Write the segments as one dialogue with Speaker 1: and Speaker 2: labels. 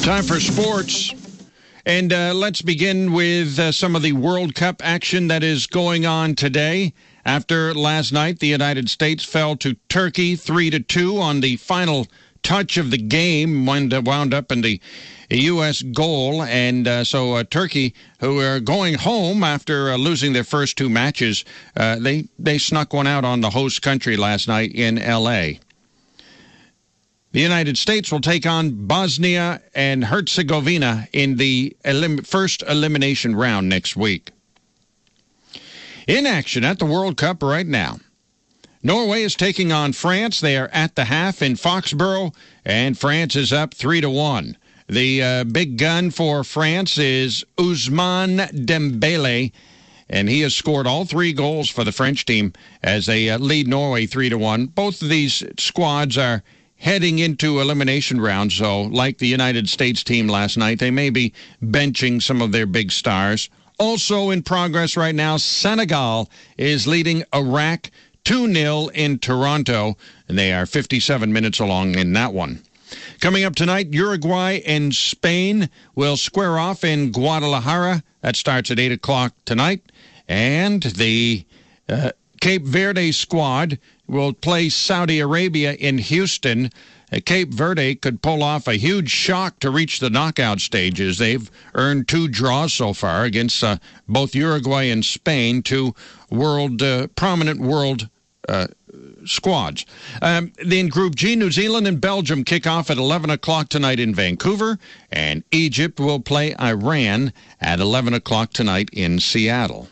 Speaker 1: Time for sports. And let's begin with some of the World Cup action that is going on today. After last night, the United States fell to Turkey 3-2 on the final touch of the game, wound up in the U.S. goal. And so Turkey, who are going home after losing their first two matches, they snuck one out on the host country last night in L.A. The United States will take on Bosnia and Herzegovina in the first elimination round next week. In action at the World Cup right now, Norway is taking on France. They are at the half in Foxborough, and France is up 3-1. The big gun for France is Ousmane Dembele, and he has scored all three goals for the French team as they lead Norway 3-1. Both of these squads are heading into elimination rounds, so like the United States team last night, they may be benching some of their big stars. Also in progress right now, Senegal is leading Iraq 2-0 in Toronto, and they are 57 minutes along in that one. Coming up tonight, Uruguay and Spain will square off in Guadalajara. That starts at 8 o'clock tonight. And the Cape Verde squad will play Saudi Arabia in Houston. Cape Verde could pull off a huge shock to reach the knockout stages. They've earned 2 draws so far against both Uruguay and Spain, two prominent world squads. In Group G, New Zealand and Belgium kick off at 11 o'clock tonight in Vancouver, and Egypt will play Iran at 11 o'clock tonight in Seattle.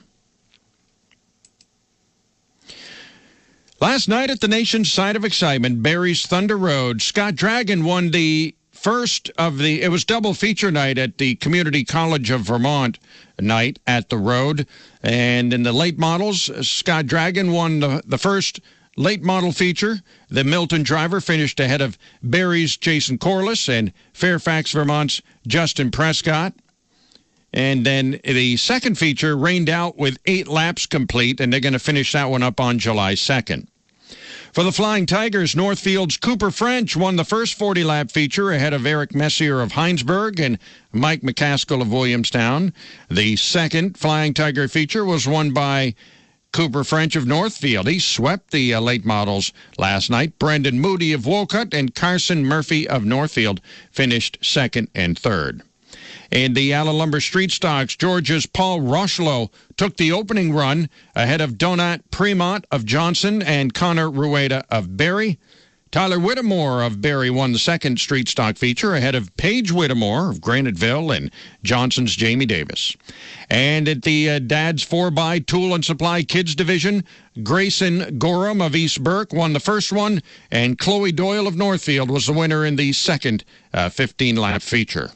Speaker 1: Last night at the nation's site of excitement, Barrie's Thunder Road, Scott Dragon won the first of the, it was double feature night at the Community College of Vermont night at the Road. And in the late models, Scott Dragon won the first late model feature. The Milton driver finished ahead of Barrie's Jason Corliss and Fairfax, Vermont's Justin Prescott. And then the second feature rained out with 8 laps complete, and they're going to finish that one up on July 2nd. For the Flying Tigers, Northfield's Cooper French won the first 40-lap feature ahead of Eric Messier of Heinsberg and Mike McCaskill of Williamstown. The second Flying Tiger feature was won by Cooper French of Northfield. He swept the late models last night. Brendan Moody of Wolcott and Carson Murphy of Northfield finished second and third. In the Allen Lumber Street Stocks, Georgia's Paul Rocheleau took the opening run ahead of Donat Premont of Johnson and Connor Rueda of Barrie. Tyler Whittemore of Barrie won the second Street Stock feature ahead of Paige Whittemore of Graniteville and Johnson's Jamie Davis. And at the Dad's 4x Tool and Supply Kids Division, Grayson Gorham of East Burke won the first one, and Chloe Doyle of Northfield was the winner in the second 15-lap feature.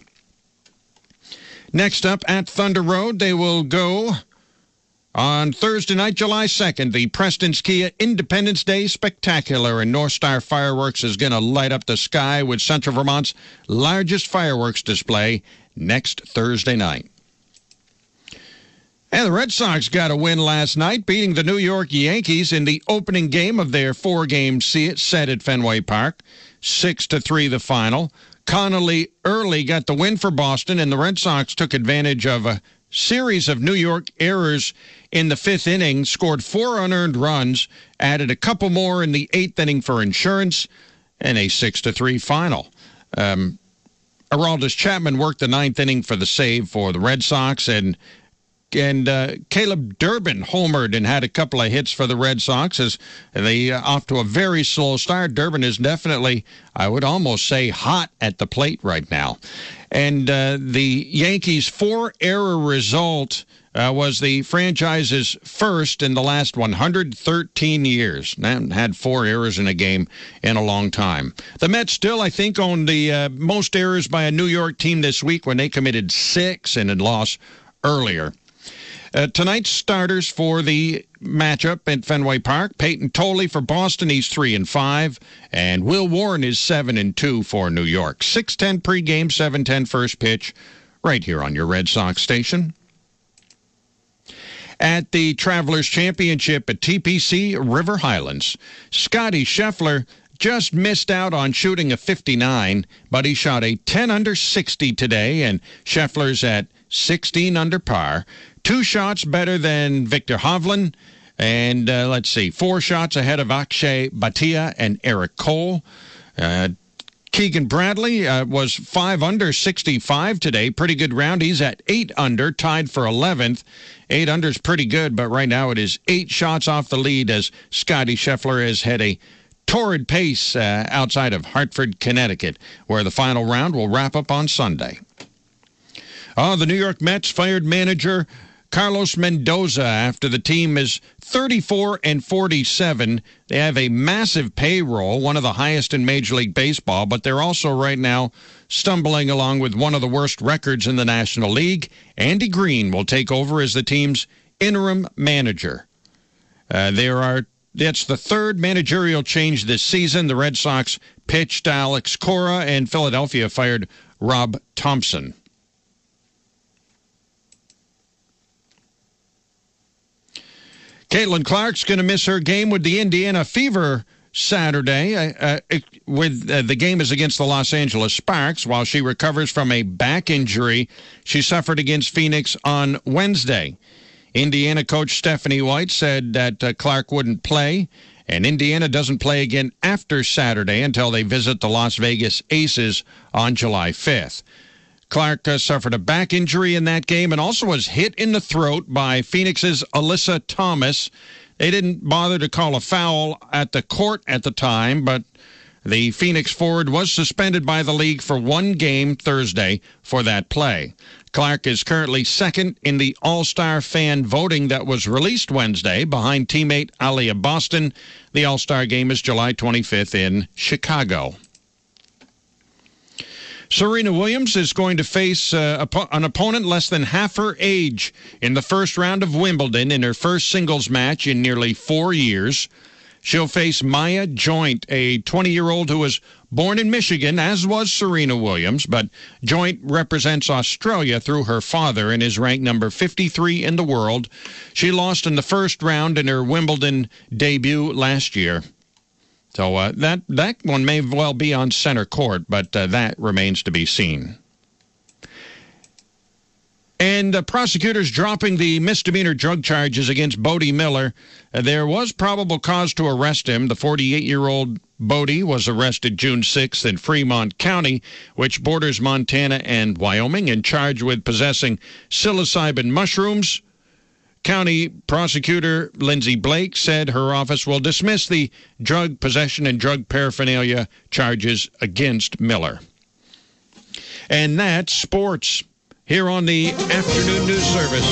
Speaker 1: Next up at Thunder Road, they will go on Thursday night, July 2nd, the Preston's Kia Independence Day Spectacular, and North Star Fireworks is going to light up the sky with Central Vermont's largest fireworks display next Thursday night. And the Red Sox got a win last night, beating the New York Yankees in the opening game of their 4-game set at Fenway Park, 6-3 the final. Connolly early got the win for Boston, and the Red Sox took advantage of a series of New York errors in the 5th inning, scored 4 unearned runs, added a couple more in the 8th inning for insurance, and a 6-3 final. Aroldis Chapman worked the 9th inning for the save for the Red Sox, and Caleb Durbin homered and had a couple of hits for the Red Sox as they off to a very slow start. Durbin is definitely, I would almost say, hot at the plate right now. And the Yankees' 4-error result was the franchise's first in the last 113 years. They haven't had 4 errors in a game in a long time. The Mets still, I think, own the most errors by a New York team this week when they committed 6 and had lost earlier. Tonight's starters for the matchup at Fenway Park: Peyton Tolley for Boston, he's 3-5, and Will Warren is 7-2 for New York. 6:10 pregame, 7:10 first pitch, right here on your Red Sox station. At the Travelers Championship at TPC River Highlands, Scotty Scheffler just missed out on shooting a 59, but he shot a 10 under 60 today, and Scheffler's at 16 under par. 2 shots better than Victor Hovland, and 4 shots ahead of Akshay Bhatia and Eric Cole. Keegan Bradley was 5 under 65 today. Pretty good round. He's at 8 under, tied for 11th. 8 under is pretty good, but right now it is 8 shots off the lead as Scottie Scheffler has had a torrid pace outside of Hartford, Connecticut, where the final round will wrap up on Sunday. The New York Mets fired manager Carlos Mendoza after the team is 34-47. They have a massive payroll, one of the highest in Major League Baseball, but they're also right now stumbling along with one of the worst records in the National League. Andy Green will take over as the team's interim manager. That's the third managerial change this season. The Red Sox pitched Alex Cora, and Philadelphia fired Rob Thompson. Caitlin Clark's going to miss her game with the Indiana Fever Saturday. The game is against the Los Angeles Sparks while she recovers from a back injury she suffered against Phoenix on Wednesday. Indiana coach Stephanie White said that Clark wouldn't play, and Indiana doesn't play again after Saturday until they visit the Las Vegas Aces on July 5th. Clark suffered a back injury in that game and also was hit in the throat by Phoenix's Alyssa Thomas. They didn't bother to call a foul at the court at the time, but the Phoenix forward was suspended by the league for 1 game Thursday for that play. Clark is currently second in the All-Star fan voting that was released Wednesday behind teammate Aliyah Boston. The All-Star game is July 25th in Chicago. Serena Williams is going to face an opponent less than half her age in the first round of Wimbledon in her first singles match in nearly 4 years. She'll face Maya Joint, a 20-year-old who was born in Michigan, as was Serena Williams, but Joint represents Australia through her father and is ranked number 53 in the world. She lost in the first round in her Wimbledon debut last year. So that one may well be on center court, but that remains to be seen. And prosecutors dropping the misdemeanor drug charges against Bodie Miller. There was probable cause to arrest him. The 48-year-old Bodie was arrested June 6th in Fremont County, which borders Montana and Wyoming, and charged with possessing psilocybin mushrooms. County prosecutor Lindsay Blake said her office will dismiss the drug possession and drug paraphernalia charges against Miller. And that's sports here on the Afternoon News Service.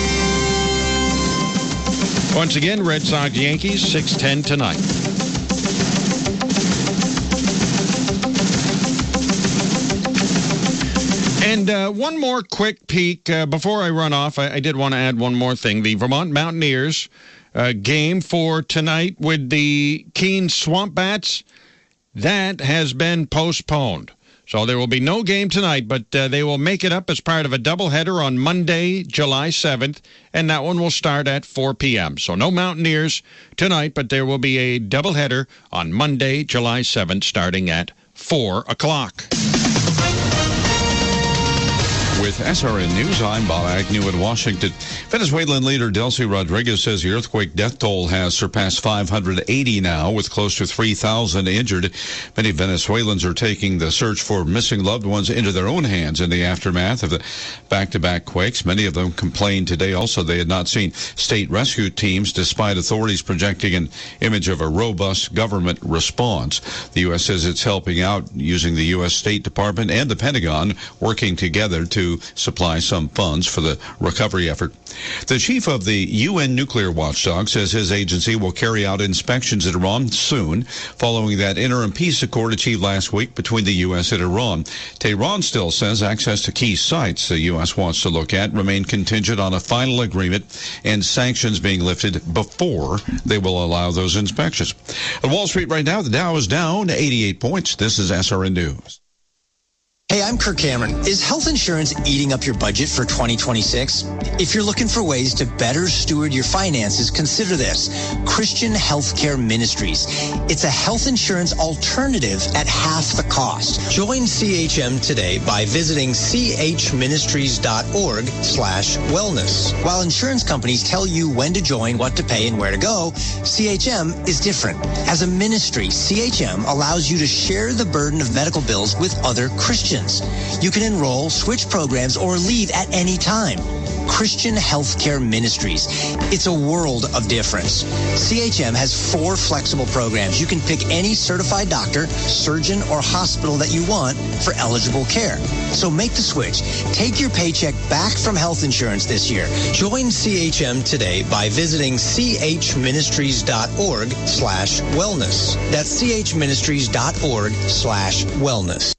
Speaker 1: Once again, Red Sox Yankees 6:10 tonight. And one more quick peek before I run off. I did want to add one more thing. The Vermont Mountaineers game for tonight with the Keene Swamp Bats, that has been postponed. So there will be no game tonight, but they will make it up as part of a doubleheader on Monday, July 7th, and that one will start at 4 p.m. So no Mountaineers tonight, but there will be a doubleheader on Monday, July 7th, starting at 4 o'clock.
Speaker 2: With SRN News, I'm Bob Agnew in Washington. Venezuelan leader Delcy Rodriguez says the earthquake death toll has surpassed 580 now, with close to 3,000 injured. Many Venezuelans are taking the search for missing loved ones into their own hands in the aftermath of the back-to-back quakes. Many of them complained today also they had not seen state rescue teams, despite authorities projecting an image of a robust government response. The U.S. says it's helping out using the U.S. State Department and the Pentagon working together to supply some funds for the recovery effort. The chief of the UN nuclear watchdog says his agency will carry out inspections in Iran soon, following that interim peace accord achieved last week between the U.S. and Iran. Tehran still says access to key sites the U.S. wants to look at remain contingent on a final agreement and sanctions being lifted before they will allow those inspections. At Wall Street right now, the Dow is down 88 points. This is SRN News.
Speaker 3: Hey, I'm Kirk Cameron. Is health insurance eating up your budget for 2026? If you're looking for ways to better steward your finances, consider this. Christian Healthcare Ministries. It's a health insurance alternative at half the cost. Join CHM today by visiting chministries.org/wellness. While insurance companies tell you when to join, what to pay, and where to go, CHM is different. As a ministry, CHM allows you to share the burden of medical bills with other Christians. You can enroll, switch programs, or leave at any time. Christian Healthcare Ministries. It's a world of difference. CHM has 4 flexible programs. You can pick any certified doctor, surgeon, or hospital that you want for eligible care. So make the switch. Take your paycheck back from health insurance this year. Join CHM today by visiting chministries.org/wellness. That's chministries.org/wellness.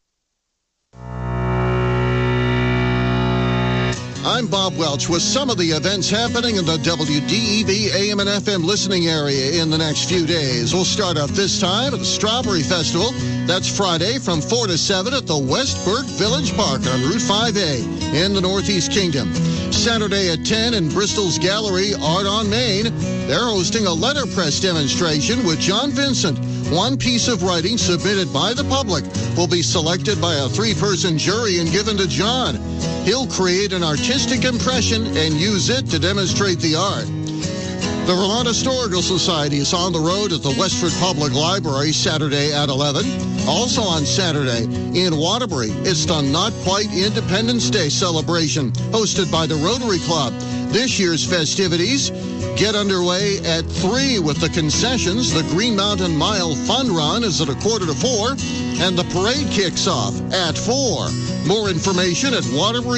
Speaker 4: I'm Bob Welch with some of the events happening in the WDEV AM and FM listening area in the next few days. We'll start off this time at the Strawberry Festival. That's Friday from 4 to 7 at the Westburg Village Park on Route 5A in the Northeast Kingdom. Saturday at 10 in Bristol's Gallery, Art on Main. They're hosting a letterpress demonstration with John Vincent. One piece of writing submitted by the public will be selected by a 3-person jury and given to John. He'll create an artistic impression and use it to demonstrate the art. The Vermont Historical Society is on the road at the Westford Public Library Saturday at 11. Also on Saturday in Waterbury, it's the Not Quite Independence Day celebration hosted by the Rotary Club. This year's festivities get underway at 3 with the concessions. The Green Mountain Mile Fun Run is at 3:45, and the parade kicks off at 4. More information at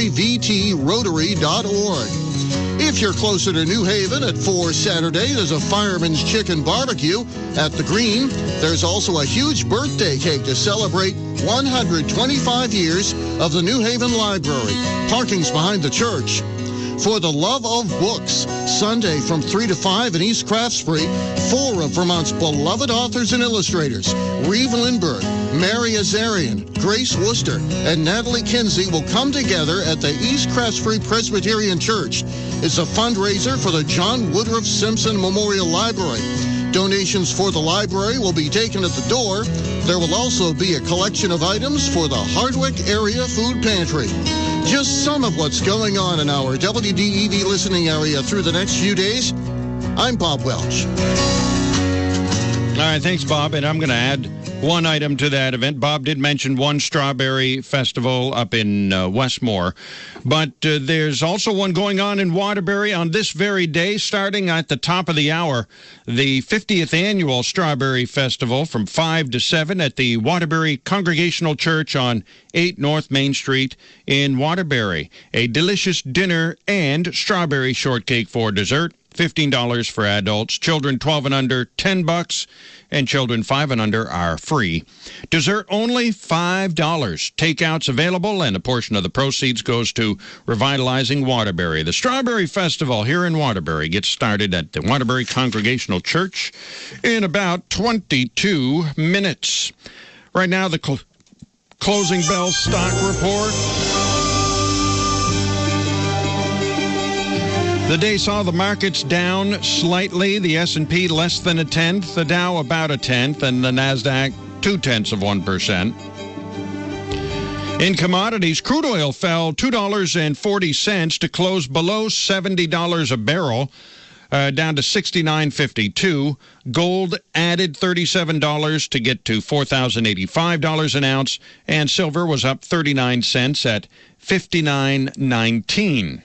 Speaker 4: waterburyvtrotary.org. If you're closer to New Haven at 4 Saturday, there's a Fireman's Chicken Barbecue at the Green. There's also a huge birthday cake to celebrate 125 years of the New Haven Library. Parking's behind the church. For the Love of Books, Sunday from 3 to 5 in East Craftsbury, 4 of Vermont's beloved authors and illustrators, Reeve Lindbergh, Mary Azarian, Grace Worcester, and Natalie Kinsey will come together at the East Craftsbury Presbyterian Church. It's a fundraiser for the John Woodruff Simpson Memorial Library. Donations for the library will be taken at the door. There will also be a collection of items for the Hardwick Area Food Pantry. Just some of what's going on in our WDEV listening area through the next few days. I'm Bob Welch.
Speaker 1: All right, thanks, Bob. And I'm going to add one item to that event. Bob did mention one strawberry festival up in Westmore, but there's also one going on in Waterbury on this very day, starting at the top of the hour, the 50th annual Strawberry Festival from 5 to 7 at the Waterbury Congregational Church on 8 North Main Street in Waterbury. A delicious dinner and strawberry shortcake for dessert. $15 for adults. Children 12 and under, $10, and children 5 and under are free. Dessert only, $5. Takeouts available, and a portion of the proceeds goes to revitalizing Waterbury. The Strawberry Festival here in Waterbury gets started at the Waterbury Congregational Church in about 22 minutes. Right now, the closing bell stock report. The day saw the markets down slightly, the S&P less than 1/10, the Dow about 1/10, and the NASDAQ 0.2%. In commodities, crude oil fell $2.40 to close below $70 a barrel, down to $69.52. Gold added $37 to get to $4,085 an ounce, and silver was up 39 cents at $59.19.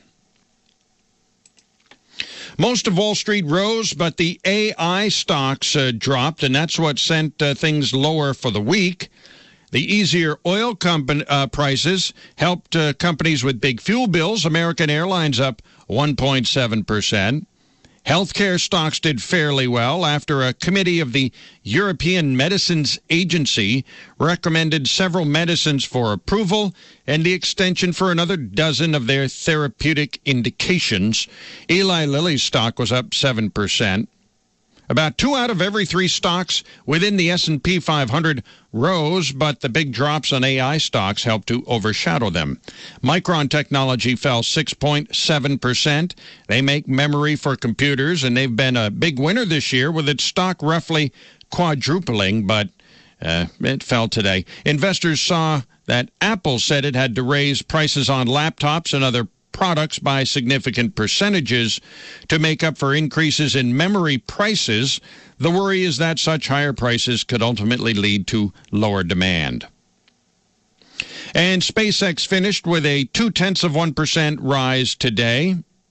Speaker 1: Most of Wall Street rose, but the AI stocks dropped, and that's what sent things lower for the week. The easier oil prices helped companies with big fuel bills. American Airlines up 1.7%. Healthcare stocks did fairly well after a committee of the European Medicines Agency recommended several medicines for approval and the extension for another dozen of their therapeutic indications. Eli Lilly's stock was up 7%. About 2 out of every 3 stocks within the S&P 500 rose, but the big drops on AI stocks helped to overshadow them. Micron Technology fell 6.7%. They make memory for computers, and they've been a big winner this year with its stock roughly quadrupling, but it fell today. Investors saw that Apple said it had to raise prices on laptops and other products by significant percentages to make up for increases in memory prices. The worry is that such higher prices could ultimately lead to lower demand. And SpaceX finished with a 0.2% rise today.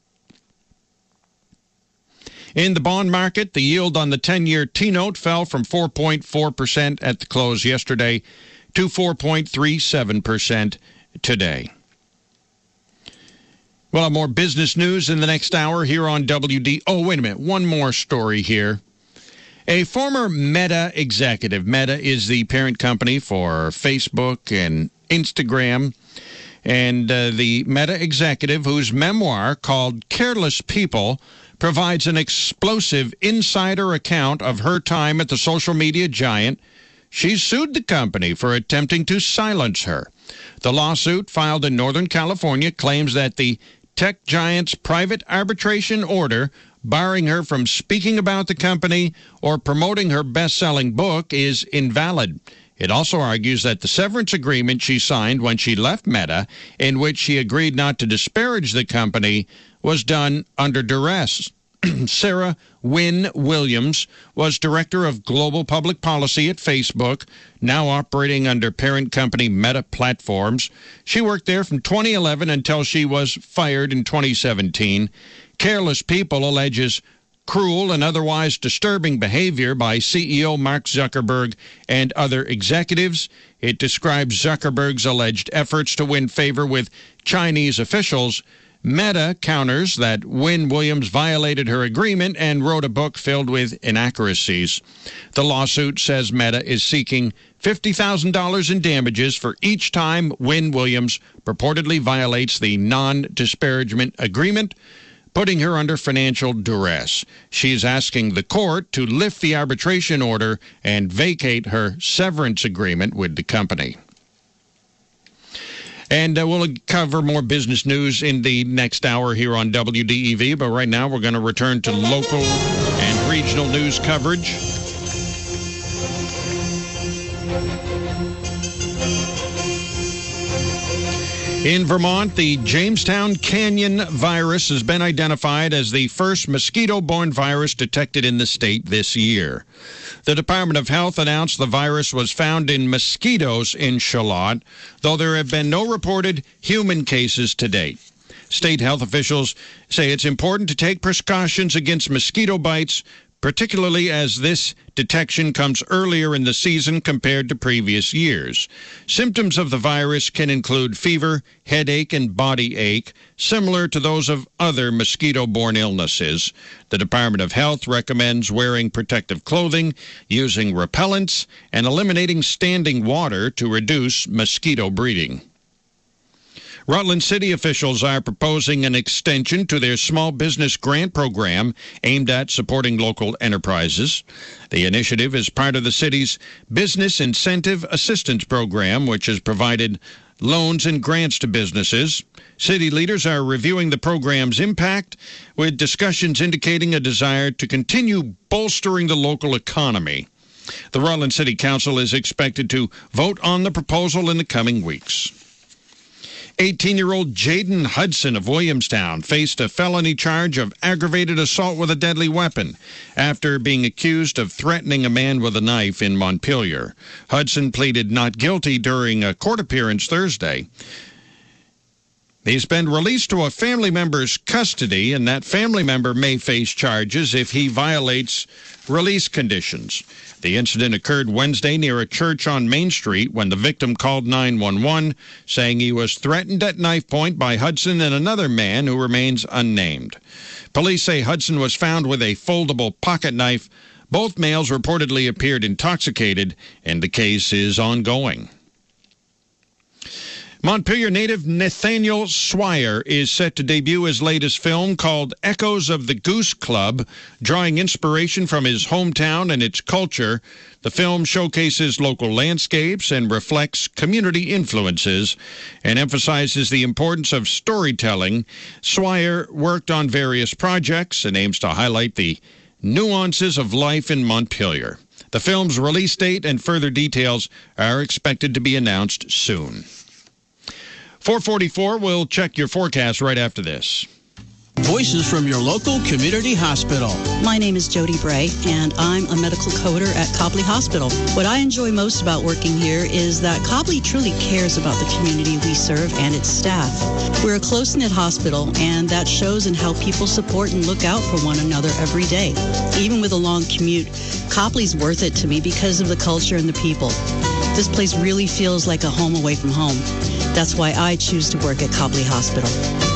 Speaker 1: In the bond market, the yield on the 10-year T-note fell from 4.4% at the close yesterday to 4.37% today. We'll have more business news in the next hour here on WD. Oh, wait a minute. One more story here. A former Meta executive. Meta is the parent company for Facebook and Instagram. And the Meta executive, whose memoir called Careless People provides an explosive insider account of her time at the social media giant, she sued the company for attempting to silence her. The lawsuit, filed in Northern California, claims that the tech giant's private arbitration order barring her from speaking about the company or promoting her best-selling book is invalid. It also argues that the severance agreement she signed when she left Meta, in which she agreed not to disparage the company, was done under duress. Sarah Wynne Williams was director of global public policy at Facebook, now operating under parent company Meta Platforms. She worked there from 2011 until she was fired in 2017. Careless People alleges cruel and otherwise disturbing behavior by CEO Mark Zuckerberg and other executives. It describes Zuckerberg's alleged efforts to win favor with Chinese officials. Meta counters that Wynne Williams violated her agreement and wrote a book filled with inaccuracies. The lawsuit says Meta is seeking $50,000 in damages for each time Wynne Williams purportedly violates the non-disparagement agreement, putting her under financial duress. She is asking the court to lift the arbitration order and vacate her severance agreement with the company. And we'll cover more business news in the next hour here on WDEV. But right now, we're going to return to local and regional news coverage. In Vermont, the Jamestown Canyon virus has been identified as the first mosquito-borne virus detected in the state this year. The Department of Health announced the virus was found in mosquitoes in Charlotte, though there have been no reported human cases to date. State health officials say it's important to take precautions against mosquito bites, particularly as this detection comes earlier in the season compared to previous years. Symptoms of the virus can include fever, headache, and body ache, similar to those of other mosquito-borne illnesses. The Department of Health recommends wearing protective clothing, using repellents, and eliminating standing water to reduce mosquito breeding. Rutland City officials are proposing an extension to their small business grant program aimed at supporting local enterprises. The initiative is part of the city's Business Incentive Assistance Program, which has provided loans and grants to businesses. City leaders are reviewing the program's impact, with discussions indicating a desire to continue bolstering the local economy. The Rutland City Council is expected to vote on the proposal in the coming weeks. 18-year-old Jaden Hudson of Williamstown faced a felony charge of aggravated assault with a deadly weapon after being accused of threatening a man with a knife in Montpelier. Hudson pleaded not guilty during a court appearance Thursday. He's been released to a family member's custody, and that family member may face charges if he violates release conditions. The incident occurred Wednesday near a church on Main Street when the victim called 911, saying he was threatened at knife point by Hudson and another man who remains unnamed. Police say Hudson was found with a foldable pocket knife. Both males reportedly appeared intoxicated, and the case is ongoing. Montpelier native Nathaniel Swire is set to debut his latest film called Echoes of the Goose Club, drawing inspiration from his hometown and its culture. The film showcases local landscapes and reflects community influences and emphasizes the importance of storytelling. Swire worked on various projects and aims to highlight the nuances of life in Montpelier. The film's release date and further details are expected to be announced soon. 444, we'll check your forecast right after this.
Speaker 5: Voices from your local community hospital.
Speaker 6: My name is Jody Bray, and I'm a medical coder at Copley Hospital. What I enjoy most about working here is that Copley truly cares about the community we serve and its staff. We're a close-knit hospital, and that shows in how people support and look out for one another every day. Even with a long commute, Copley's worth it to me because of the culture and the people. This place really feels like a home away from home. That's why I choose to work at Copley Hospital.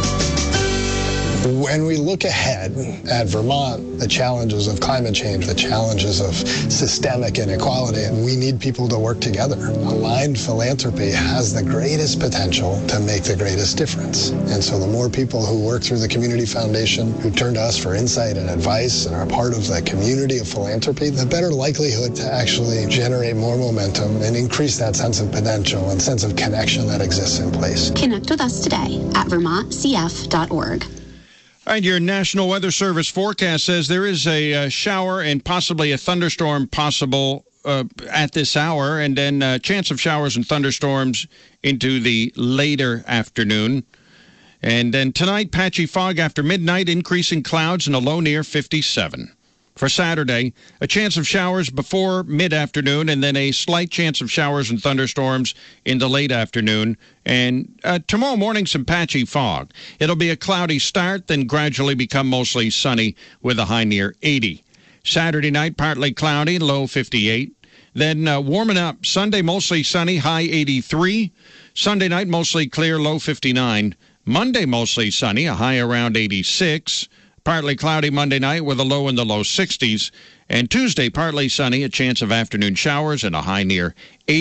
Speaker 7: When we look ahead at Vermont, the challenges of climate change, the challenges of systemic inequality, we need people to work together. Aligned philanthropy has the greatest potential to make the greatest difference. And so the more people who work through the Community Foundation, who turn to us for insight and advice and are part of the community of philanthropy, the better likelihood to actually generate more momentum and increase that sense of potential and sense of connection that exists in place.
Speaker 8: Connect with us today at vermontcf.org.
Speaker 1: All right, your National Weather Service forecast says there is a shower and possibly a thunderstorm possible at this hour, and then a chance of showers and thunderstorms into the later afternoon. And then tonight, patchy fog after midnight, increasing clouds and a low near 57. For Saturday, a chance of showers before mid-afternoon and then a slight chance of showers and thunderstorms in the late afternoon. And tomorrow morning, some patchy fog. It'll be a cloudy start, then gradually become mostly sunny with a high near 80. Saturday night, partly cloudy, low 58. Then warming up. Sunday, mostly sunny, high 83. Sunday night, mostly clear, low 59. Monday, mostly sunny, a high around 86. Partly cloudy Monday night with a low in the low 60s. And Tuesday, partly sunny, a chance of afternoon showers and a high near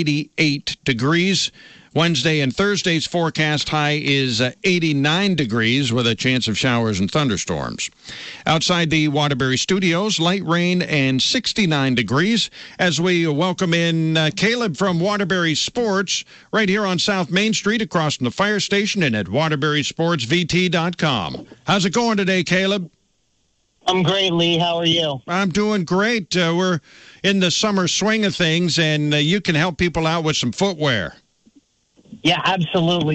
Speaker 1: 88 degrees. Wednesday and Thursday's forecast high is 89 degrees with a chance of showers and thunderstorms. Outside the Waterbury studios, light rain and 69 degrees as we welcome in Caleb from Waterbury Sports right here on South Main Street across from the fire station and at waterburysportsvt.com. How's it going today, Caleb?
Speaker 9: I'm great, Lee. How are you?
Speaker 1: I'm doing great. We're in the summer swing of things, and you can help people out with some footwear.
Speaker 9: Yeah, absolutely.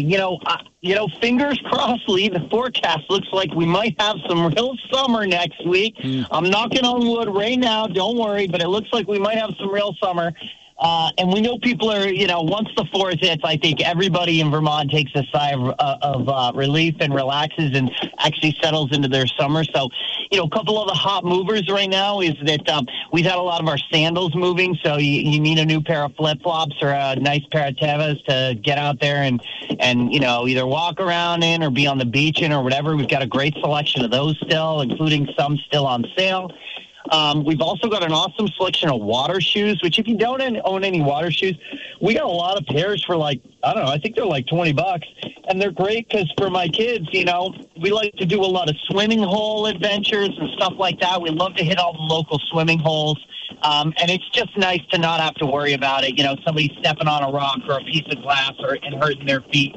Speaker 9: Fingers crossed, Lee. The forecast looks like we might have some real summer next week. I'm knocking on wood right now. Don't worry, but it looks like we might have some real summer. And we know people are, once the fourth hits, I think everybody in Vermont takes a sigh of relief and relaxes and actually settles into their summer. So, a couple of the hot movers right now is that we've had a lot of our sandals moving. So you need a new pair of flip-flops or a nice pair of Tevas to get out there and either walk around in or be on the beach in or whatever. We've got a great selection of those still, including some still on sale. We've also got an awesome selection of water shoes, which if you don't own any water shoes, we got a lot of pairs for I think they're like $20. And they're great because for my kids, we like to do a lot of swimming hole adventures and stuff like that. We love to hit all the local swimming holes. And it's just nice to not have to worry about it. Somebody stepping on a rock or a piece of glass and hurting their feet.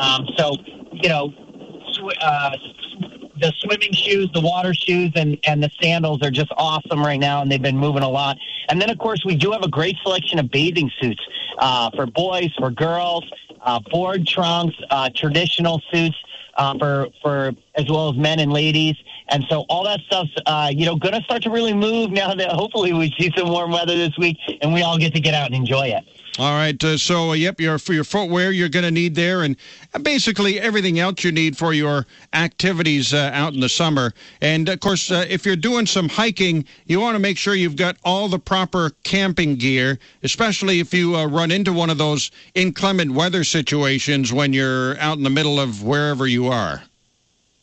Speaker 9: The swimming shoes, the water shoes, and the sandals are just awesome right now, and they've been moving a lot. And then, of course, we do have a great selection of bathing suits for boys, for girls, board trunks, traditional suits for as well as men and ladies. And so all that stuff's, going to start to really move now that hopefully we see some warm weather this week, and we all get to get out and enjoy it.
Speaker 1: All right. For your footwear, you're going to need there, and basically everything else you need for your activities out in the summer. And, of course, if you're doing some hiking, you want to make sure you've got all the proper camping gear, especially if you run into one of those inclement weather situations when you're out in the middle of wherever you are.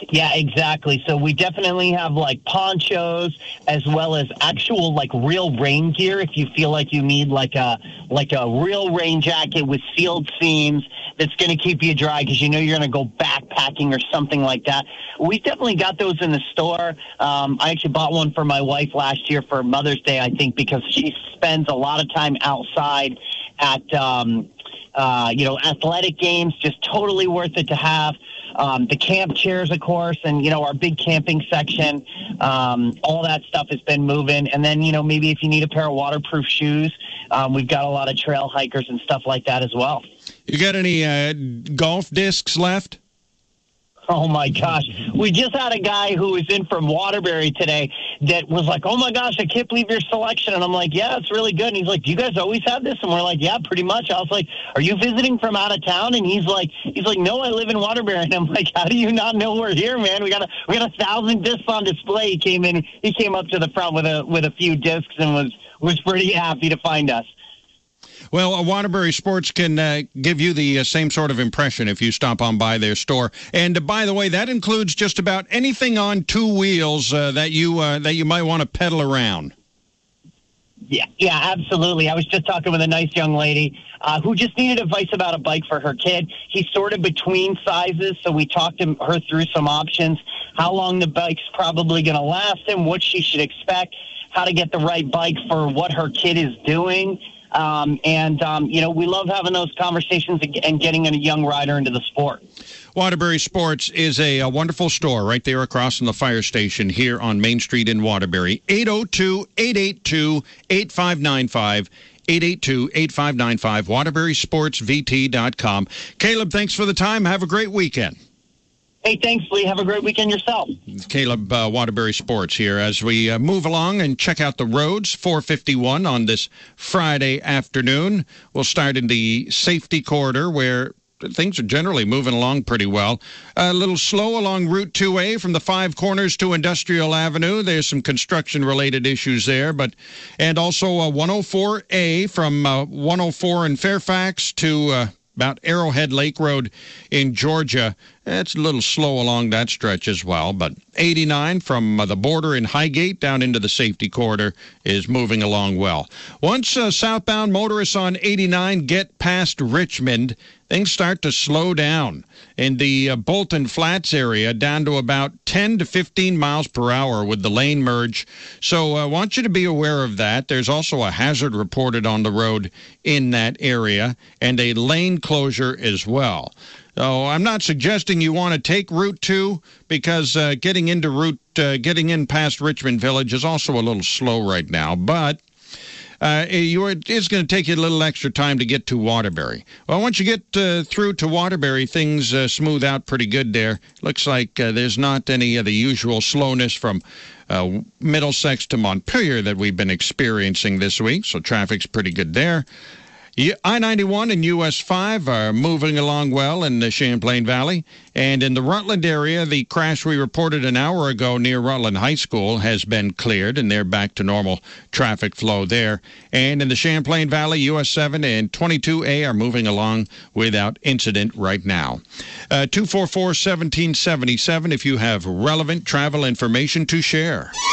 Speaker 9: Yeah, exactly. So we definitely have like ponchos as well as actual like real rain gear if you feel like you need like a real rain jacket with sealed seams that's going to keep you dry because you know you're going to go backpacking or something like that. We definitely got those in the store. I actually bought one for my wife last year for Mother's Day, I think, because she spends a lot of time outside at athletic games. Just totally worth it to have. The camp chairs, of course, and, our big camping section, all that stuff has been moving. And then, maybe if you need a pair of waterproof shoes, we've got a lot of trail hikers and stuff like that as well.
Speaker 1: You got any golf discs left?
Speaker 9: Oh, my gosh. We just had a guy who was in from Waterbury today that was like, oh, my gosh, I can't believe your selection. And I'm like, yeah, it's really good. And he's like, do you guys always have this? And we're like, yeah, pretty much. I was like, are you visiting from out of town? And he's like, no, I live in Waterbury. And I'm like, how do you not know we're here, man? We got 1,000 discs on display. He came up to the front with a few discs and was pretty happy to find us.
Speaker 1: Well, Waterbury Sports can give you the same sort of impression if you stop on by their store. And by the way, that includes just about anything on two wheels that you might want to pedal around.
Speaker 9: Yeah, absolutely. I was just talking with a nice young lady who just needed advice about a bike for her kid. He's sort of between sizes, so we talked her through some options, how long the bike's probably going to last him, what she should expect, how to get the right bike for what her kid is doing. We love having those conversations and getting a young rider into the sport.
Speaker 1: Waterbury Sports is a wonderful store right there across from the fire station here on Main Street in Waterbury. 802-882-8595. 882-8595. WaterburySportsVT.com. Caleb, thanks for the time. Have a great weekend.
Speaker 9: Hey, thanks, Lee. Have a great weekend yourself.
Speaker 1: Caleb, Waterbury Sports here as we move along and check out the roads. 451 on this Friday afternoon. We'll start in the safety corridor where things are generally moving along pretty well. A little slow along Route 2A from the Five Corners to Industrial Avenue. There's some construction-related issues there, and also 104A from 104 in Fairfax to about Arrowhead Lake Road in Georgia. It's a little slow along that stretch as well, but 89 from the border in Highgate down into the safety corridor is moving along well. Once southbound motorists on 89 get past Richmond, things start to slow down in the Bolton Flats area down to about 10 to 15 miles per hour with the lane merge. So I want you to be aware of that. There's also a hazard reported on the road in that area and a lane closure as well. So I'm not suggesting you want to take Route 2 because getting in past Richmond Village is also a little slow right now, but it's going to take you a little extra time to get to Waterbury. Well, once you get through to Waterbury, things smooth out pretty good there. Looks like there's not any of the usual slowness from Middlesex to Montpelier that we've been experiencing this week, so traffic's pretty good there. I-91 and US 5 are moving along well in the Champlain Valley. And in the Rutland area, the crash we reported an hour ago near Rutland High School has been cleared, and they're back to normal traffic flow there. And in the Champlain Valley, US 7 and 22A are moving along without incident right now. 244-1777 if you have relevant travel information to share.